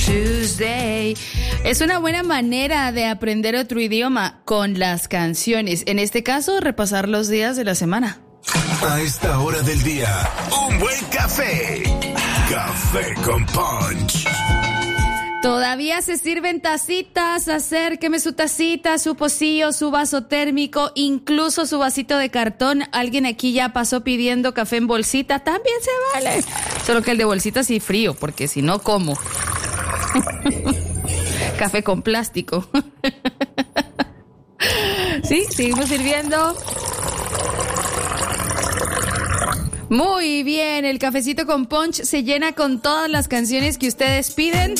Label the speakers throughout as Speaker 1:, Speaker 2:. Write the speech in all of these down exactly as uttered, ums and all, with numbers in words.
Speaker 1: Tuesday. Es una buena manera de aprender otro idioma con las canciones. En este caso, repasar los días de la semana.
Speaker 2: A esta hora del día, un buen café. Café con Punch.
Speaker 1: Todavía se sirven tacitas, acérqueme su tacita, su pocillo, su vaso térmico, incluso su vasito de cartón. Alguien aquí ya pasó pidiendo café en bolsita, también se vale. Solo que el de bolsita sí frío, porque si no, ¿cómo? Café con plástico. Sí, seguimos sirviendo. Muy bien, el cafecito con Punch se llena con todas las canciones que ustedes piden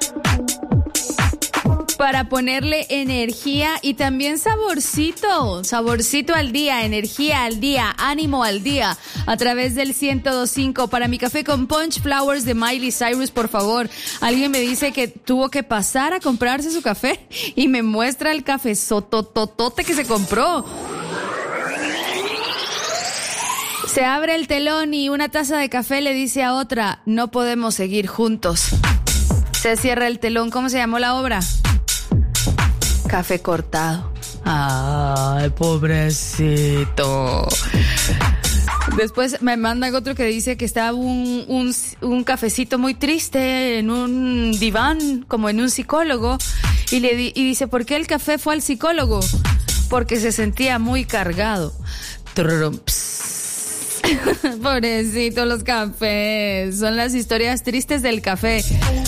Speaker 1: para ponerle energía y también saborcito, saborcito al día, energía al día, ánimo al día, a través del ciento dos punto cinco. Para mi café con Punch, Flowers de Miley Cyrus, por favor. Alguien me dice que tuvo que pasar a comprarse su café y me muestra el cafezotototote que se compró. Se abre el telón y una taza de café le dice a otra, no podemos seguir juntos. Se cierra el telón. ¿Cómo se llamó la obra? Café cortado. Ay, pobrecito. Después me mandan otro que dice que estaba un, un, un cafecito muy triste en un diván, como en un psicólogo, y, le di, y dice, ¿por qué el café fue al psicólogo? Porque se sentía muy cargado. Trumps. Pobrecito, los cafés. Son las historias tristes del café.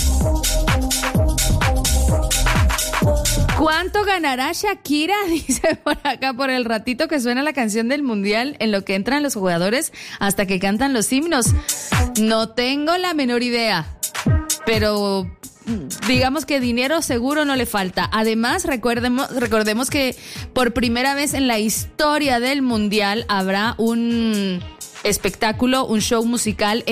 Speaker 1: ¿Cuánto ganará Shakira? Dice por acá, por el ratito que suena la canción del mundial, en lo que entran los jugadores hasta que cantan los himnos. No tengo la menor idea, pero digamos que dinero seguro no le falta. Además, recordemos, recordemos que por primera vez en la historia del mundial habrá un espectáculo, un show musical